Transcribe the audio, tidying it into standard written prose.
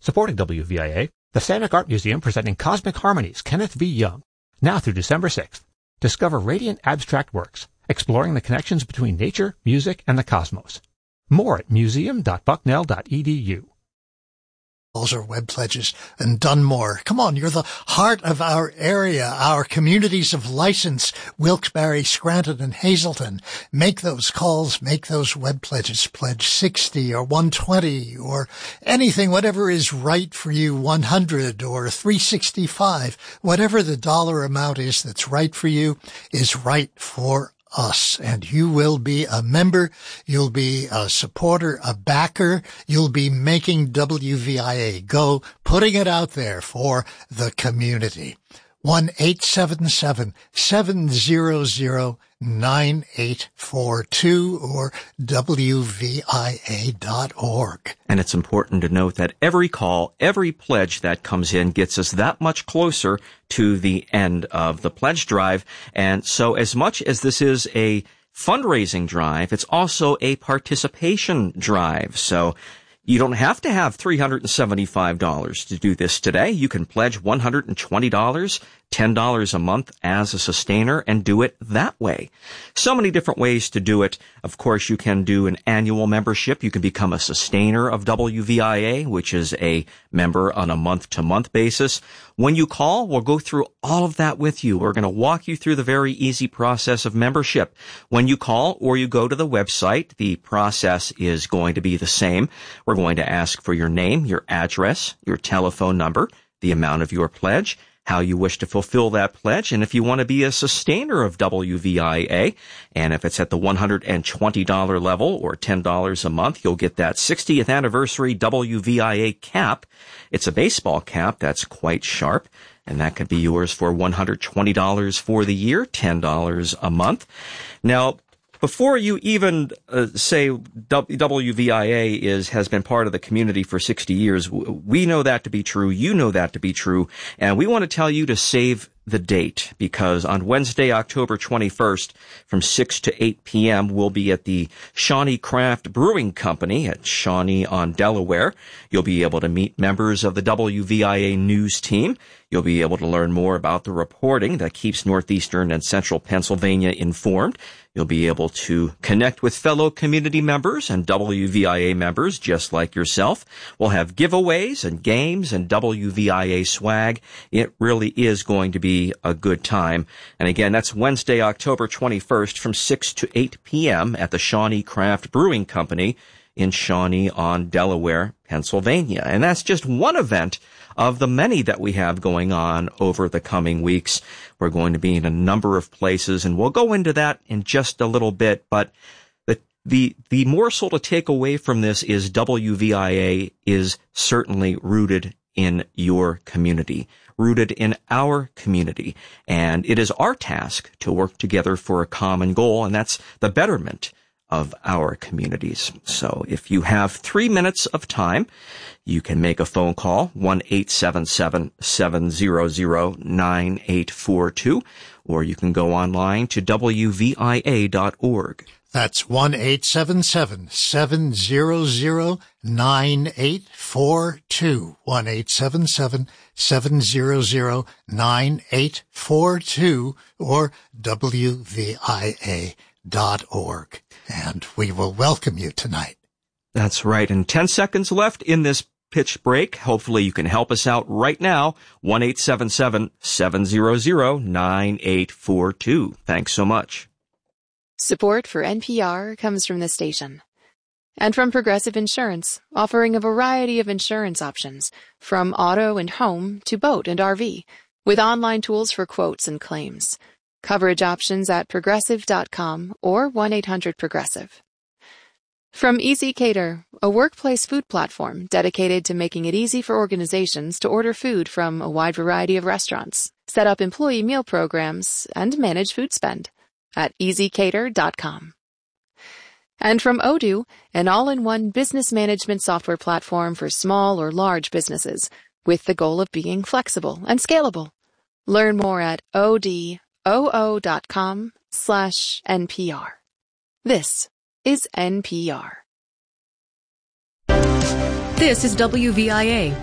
Supporting WVIA, the Samick Art Museum presenting Cosmic Harmonies, Kenneth V. Young, now through December 6th. Discover radiant abstract works, exploring the connections between nature, music, and the cosmos. More at museum.bucknell.edu. Or web pledges and Dunmore. Come on, you're the heart of our area, our communities of license, Wilkes-Barre, Scranton, and Hazleton. Make those calls, make those web pledges. Pledge 60 or 120 or anything, whatever is right for you, 100 or 365. Whatever the dollar amount is that's right for you is right for us, and you will be a member, you'll be a supporter, a backer, you'll be making WVIA go, putting it out there for the community. 1-877-700-9842 or WVIA.org. And it's important to note that every call, every pledge that comes in gets us that much closer to the end of the pledge drive. And so as much as this is a fundraising drive, it's also a participation drive. So you don't have to have $375 to do this today. You can pledge $120, $10 a month as a sustainer and do it that way. So many different ways to do it. Of course, you can do an annual membership. You can become a sustainer of WVIA, which is a member on a month-to-month basis. When you call, we'll go through all of that with you. We're going to walk you through the very easy process of membership. When you call or you go to the website, the process is going to be the same. We're going to ask for your name, your address, your telephone number, the amount of your pledge, how you wish to fulfill that pledge, and if you want to be a sustainer of WVIA, and if it's at the $120 level or $10 a month, you'll get that 60th anniversary WVIA cap. It's a baseball cap that's quite sharp, and that could be yours for $120 for the year, $10 a month. Now, before you even say WVIA has been part of the community for 60 years, we know that to be true. You know that to be true. And we want to tell you to save the date, because on Wednesday, October 21st, from 6 to 8 p.m., we'll be at the Shawnee Craft Brewing Company at Shawnee on Delaware. You'll be able to meet members of the WVIA news team. You'll be able to learn more about the reporting that keeps northeastern and central Pennsylvania informed. You'll be able to connect with fellow community members and WVIA members just like yourself. We'll have giveaways and games and WVIA swag. It really is going to be a good time. And again, that's Wednesday, October 21st from 6 to 8 p.m. at the Shawnee Craft Brewing Company in Shawnee on Delaware, Pennsylvania. And that's just one event of the many that we have going on over the coming weeks. We're going to be in a number of places, and we'll go into that in just a little bit. But the morsel to take away from this is WVIA is certainly rooted in your community, rooted in our community. And it is our task to work together for a common goal, and that's the betterment of our communities. So if you have 3 minutes of time, you can make a phone call, 1-877-700-9842, or you can go online to WVIA.org. That's 1-877-700-9842. 1-877-700-9842 or WVIA.org. And we will welcome you tonight. That's right. And 10 seconds left in this pitch break. Hopefully you can help us out right now. 1-877-700-9842. Thanks so much. Support for NPR comes from the station and from Progressive Insurance, offering a variety of insurance options, from auto and home to boat and RV, with online tools for quotes and claims. Coverage options at progressive.com or 1-800-PROGRESSIVE. From Easy Cater, a workplace food platform dedicated to making it easy for organizations to order food from a wide variety of restaurants, set up employee meal programs, and manage food spend at easycater.com. And from Odoo, an all-in-one business management software platform for small or large businesses, with the goal of being flexible and scalable. Learn more at odoo.com/NPR. This is NPR. This is WVIA,